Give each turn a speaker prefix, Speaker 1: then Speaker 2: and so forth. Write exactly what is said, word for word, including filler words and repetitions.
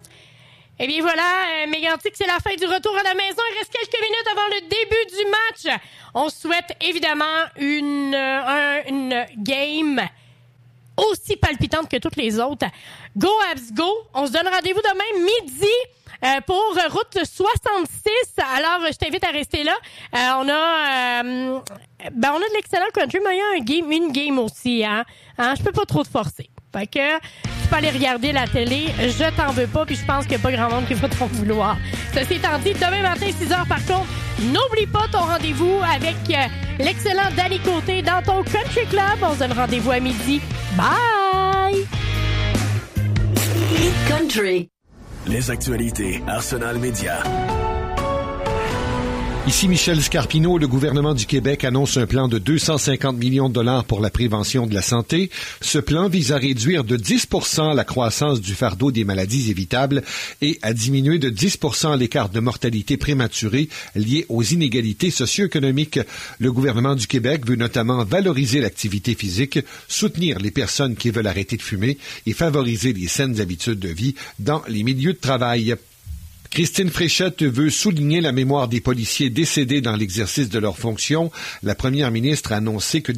Speaker 1: Eh bien voilà, euh, Mégantic, c'est la fin du retour à la maison. Il reste quelques minutes avant le début du match. On souhaite évidemment une, euh, un, une game aussi palpitante que toutes les autres. Go Habs Go! On se donne rendez-vous demain midi euh, pour route soixante-six. Alors, je t'invite à rester là. Euh, on a euh, ben on a de l'excellent country, mais il y a un game, une game aussi. Hein? Hein? Je peux pas trop te forcer. Fait que tu peux aller regarder la télé, je t'en veux pas, puis je pense qu'il n'y a pas grand monde qui va t'en vouloir. Ceci étant dit, demain matin, six heures, par contre, n'oublie pas ton rendez-vous avec euh, l'excellent Danny Côté dans ton Country Club. On se donne rendez-vous à midi. Bye!
Speaker 2: Country.
Speaker 3: Les actualités Arsenal Média.
Speaker 4: Ici Michel Scarpino. Le gouvernement du Québec annonce un plan de deux cent cinquante millions de dollars pour la prévention de la santé. Ce plan vise à réduire de dix pour cent la croissance du fardeau des maladies évitables et à diminuer de dix pour cent l'écart de mortalité prématurée lié aux inégalités socio-économiques. Le gouvernement du Québec veut notamment valoriser l'activité physique, soutenir les personnes qui veulent arrêter de fumer et favoriser les saines habitudes de vie dans les milieux de travail. Christine Fréchette veut souligner la mémoire des policiers décédés dans l'exercice de leurs fonctions. La première ministre a annoncé que